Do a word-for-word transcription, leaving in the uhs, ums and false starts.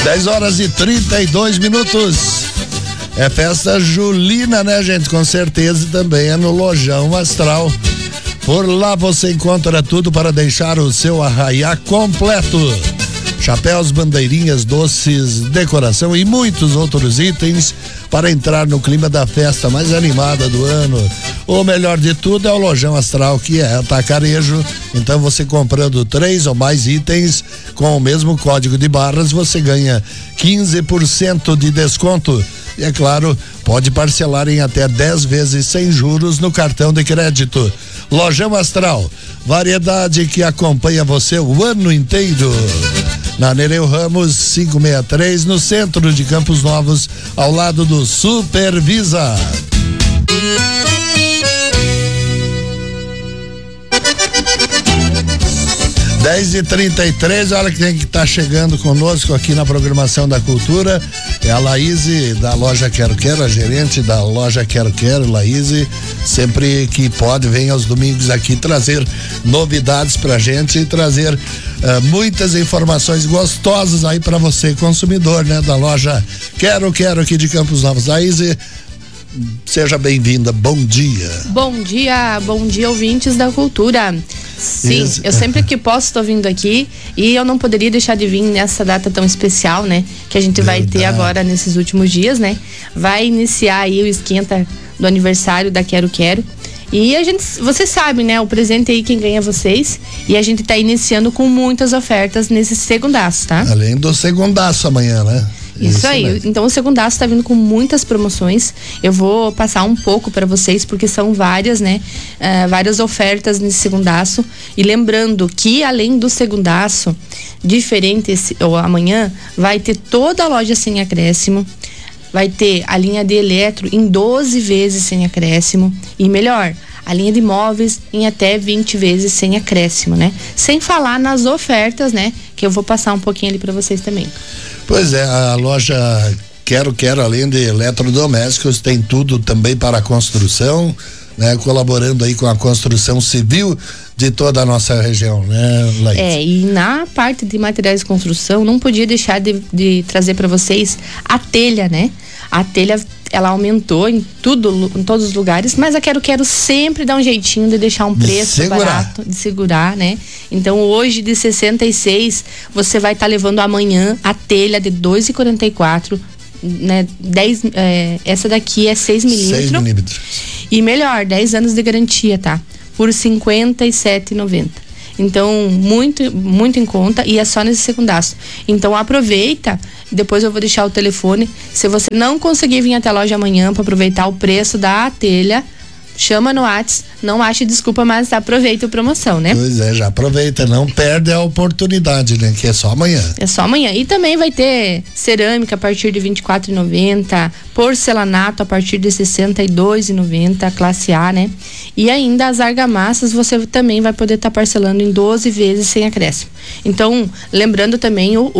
dez horas e trinta e dois minutos. É festa julina, né, gente? Com certeza também é no Lojão Astral. Por lá você encontra tudo para deixar o seu arraiá completo. Chapéus, bandeirinhas, doces, decoração e muitos outros itens para entrar no clima da festa mais animada do ano. O melhor de tudo é o Lojão Astral, que é atacarejo. Então você comprando três ou mais itens com o mesmo código de barras, você ganha quinze por cento de desconto. E é claro, pode parcelar em até dez vezes sem juros no cartão de crédito. Lojão Astral, variedade que acompanha você o ano inteiro. Na Nereu Ramos quinhentos e sessenta e três, no centro de Campos Novos, ao lado do Supervisa. dez e trinta e três, olha quem que tá chegando conosco aqui na programação da Cultura. É a Laíse da loja Quero Quero, a gerente da loja Quero Quero. Laíse, sempre que pode, vem aos domingos aqui trazer novidades pra gente e trazer uh, muitas informações gostosas aí pra você, consumidor, né? Da loja Quero Quero aqui de Campos Novos. Laíse, seja bem-vinda, bom dia. Bom dia, bom dia, ouvintes da Cultura. Sim, Isso. eu sempre que posso estou vindo aqui e eu não poderia deixar de vir nessa data tão especial, né? Que a gente Verdade. vai ter agora nesses últimos dias, né? Vai iniciar aí o esquenta do aniversário da Quero Quero. E a gente, você sabe, né? O presente aí quem ganha é vocês. E a gente tá iniciando com muitas ofertas nesse segundaço, tá? Além do segundaço amanhã, né? Isso, Isso aí, mesmo. Então o segundaço está vindo com muitas promoções. Eu vou passar um pouco para vocês, porque são várias, né? Uh, várias ofertas nesse segundaço. E lembrando que além do segundaço, diferente esse, ou amanhã, vai ter toda a loja sem acréscimo. Vai ter a linha de eletro em doze vezes sem acréscimo. E melhor, a linha de móveis em até vinte vezes sem acréscimo, né? Sem falar nas ofertas, né? Que eu vou passar um pouquinho ali para vocês também. Pois é, a loja Quero Quero, além de eletrodomésticos, tem tudo também para a construção, né? Colaborando aí com a construção civil de toda a nossa região, né, Laís? É, e na parte de materiais de construção, não podia deixar de, de trazer para vocês a telha, né? A telha, ela aumentou em tudo, em todos os lugares, mas a Quero Quero sempre dá um jeitinho de deixar um preço barato, de segurar, né? Então hoje de sessenta e seis, você vai estar tá levando amanhã a telha de dois reais e quarenta e quatro, né? dez, é, essa daqui é seis milímetros. E melhor, dez anos de garantia, tá? Por cinquenta e sete reais e noventa centavos. Então, muito, muito em conta, e é só nesse segundaço. Então, aproveita, depois eu vou deixar o telefone. Se você não conseguir vir até a loja amanhã para aproveitar o preço da telha, chama no WhatsApp, não ache desculpa, mas aproveita a promoção, né? Pois é, já aproveita, não perde a oportunidade, né? Que é só amanhã. É só amanhã. E também vai ter cerâmica a partir de vinte e quatro reais e noventa centavos, porcelanato a partir de sessenta e dois reais e noventa centavos, classe A, né? E ainda as argamassas você também vai poder estar tá parcelando em doze vezes sem acréscimo. Então, lembrando também o